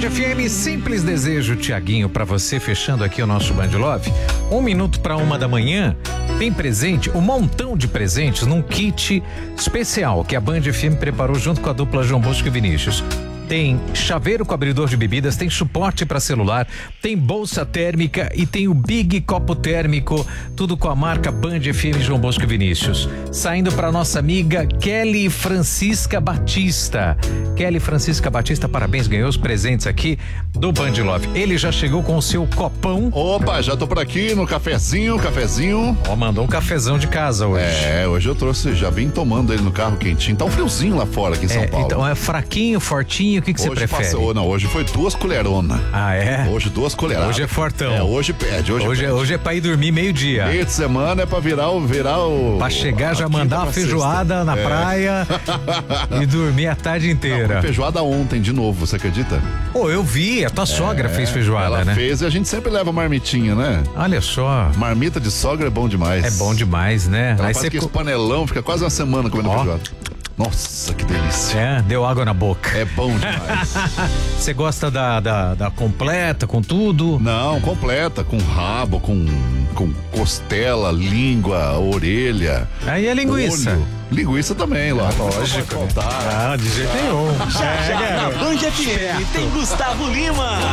FM, simples desejo, Tiaguinho, pra você, fechando aqui o nosso Band Love. 1 minuto para 1 da manhã, tem presente, um montão de presentes num kit especial que a Band FM preparou junto com a dupla João Bosco e Vinícius. Tem chaveiro com abridor de bebidas, tem suporte para celular, tem bolsa térmica e tem o Big Copo Térmico, tudo com a marca Band FM João Bosco e Vinícius. Saindo para nossa amiga Kelly Francisca Batista. Kelly Francisca Batista, parabéns, ganhou os presentes aqui do Band Love. Ele já chegou com o seu copão. Opa, já tô por aqui no cafezinho. Ó, mandou um cafezão de casa hoje. Hoje eu trouxe, já vim tomando ele no carro quentinho. Tá um friozinho lá fora aqui em São Paulo. Então é fraquinho, fortinho, o que você prefere? Hoje foi 2 colheronas. Ah, é? Hoje 2 colheradas. Hoje é fortão. Hoje pede. Hoje é pra ir dormir meio-dia. Meio de semana é pra virar o... Pra chegar, já mandar uma feijoada na praia e dormir a tarde inteira. Não, feijoada ontem de novo, você acredita? Pô, eu vi, a tua sogra fez feijoada, ela né? Fez e a gente sempre leva marmitinha, né? Olha só. Marmita de sogra é bom demais. É bom demais, né? Ela Aí faz aquele panelão, fica quase uma semana comendo feijoada. Nossa, que delícia. Deu água na boca. É bom demais. Você gosta da completa, com tudo? Não, completa, com rabo, com costela, língua, orelha. Aí é linguiça. Olho. Linguiça também, lógico. De jeito nenhum. Já na Band FM tem Gustavo Lima.